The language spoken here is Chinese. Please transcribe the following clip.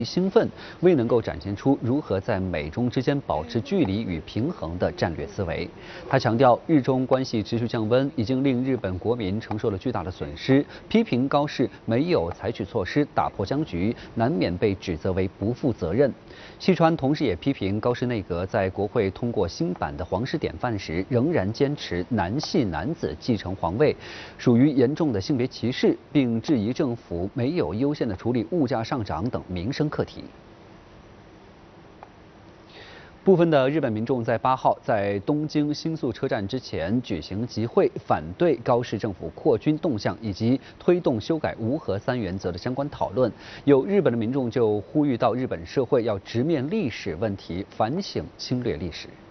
兴奋，未能够展现出如何在美中之间保持距离与平衡的战略思维。他强调，日中关系持续降温已经令日本国民承受了巨大的损失，批评高市没有采取措施打破僵局，难免被指责为不负责任。细川同时也批评高市内阁在国会通过新版的皇室典范时，仍然坚持男系男子继承皇位，属于严重的性别歧视，并质疑政府没有优先的处理物价上涨等民生课题。部分的日本民众在8号在东京新宿车站之前举行集会，反对高市政府扩军动向以及推动修改无核3原则的相关讨论。有日本的民众就呼吁到日本社会要直面历史问题，反省侵略历史。